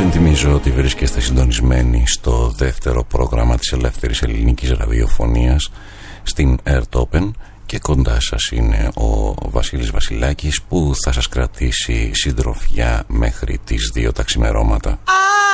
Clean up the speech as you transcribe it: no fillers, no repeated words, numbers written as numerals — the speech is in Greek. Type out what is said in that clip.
Υπενθυμίζω ότι βρίσκεστε συντονισμένοι στο δεύτερο πρόγραμμα της ελεύθερης ελληνικής ραδιοφωνίας στην Airtopen και κοντά σας είναι ο Βασίλης Βασιλάκης που θα σας κρατήσει συντροφιά μέχρι τις 2 τα ξημερώματα.